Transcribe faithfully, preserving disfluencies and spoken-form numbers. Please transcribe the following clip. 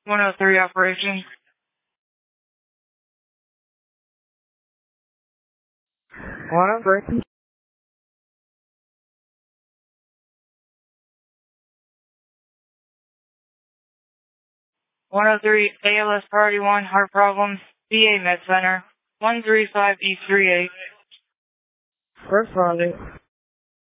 one oh three operations. one oh three. one oh three, A L S Priority one, heart problems, V A Med Center, one three five E three eight. Responding.